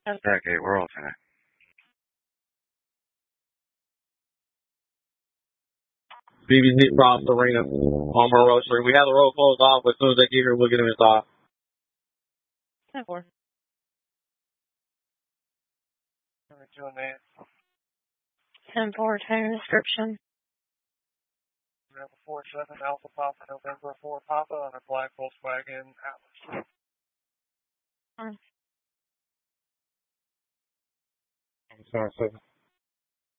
Okay, we're alternate. BBC Cross Arena on Monroe Street. We have the road closed off, but as soon as they get here, we'll get them inside. 10-4. 10-4, tone description. 47 Alpha Papa, November 4 Papa on a black Volkswagen Atlas. 7.